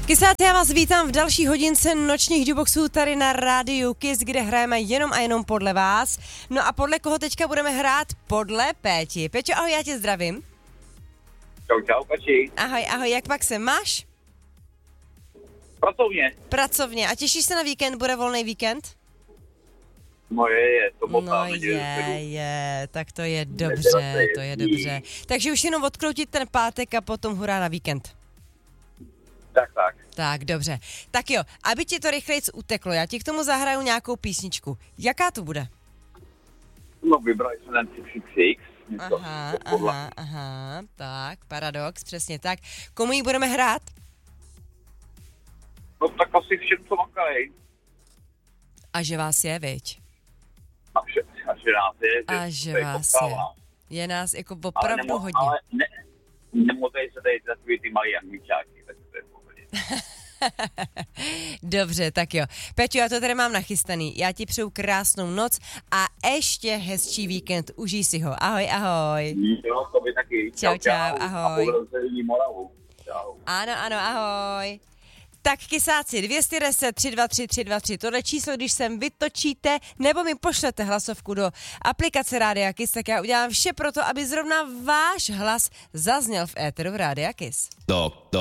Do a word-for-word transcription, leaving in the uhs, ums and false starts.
Kysáci, já vás vítám v další hodince nočních jukeboxů tady na rádiu Kiss, kde hrajeme jenom a jenom podle vás. No a podle koho teďka budeme hrát? Podle Péti. Peťo, ahoj, já tě zdravím. Čau, čau, Pači. Ahoj, ahoj, jak pak se máš? Pracovně. Pracovně. A těšíš se na víkend? Bude volný víkend? No je, je, to No je, je, tak to je dobře, to je dobře. Takže už jenom odkroutit ten pátek a potom hurá na víkend. Tak, tak. Tak, dobře. Tak jo, aby ti to rychlejc uteklo, já ti k tomu zahraju nějakou písničku. Jaká to bude? No, vybrali jsme ten šest šest šest. Aha, aha, aha, tak, Paradox, přesně tak. Komu ji budeme hrát? No tak asi všem, co makají. A že vás je, viď? A že, a že nás je. A že vás je. Je nás jako opravdu nemo, hodně. Ale ne, nemotej se tady takový ty malý angličáky, tak to je v pohodě. Dobře, tak jo. Peťo, já to tady mám nachystaný. Já ti přeju krásnou noc a ještě hezčí víkend. Užij si ho. Ahoj, ahoj. Jo, to by taky. Čau, čau, ahoj. A Moravu. Čau. Ano, ano, ahoj. Tak kysáci, dvě stě deset, tři dva tři, tři dva tři, tohle číslo, když sem vytočíte, nebo mi pošlete hlasovku do aplikace Rádia Kiss, tak já udělám vše pro to, aby zrovna váš hlas zazněl v éteru v Rádia Kiss. To, to.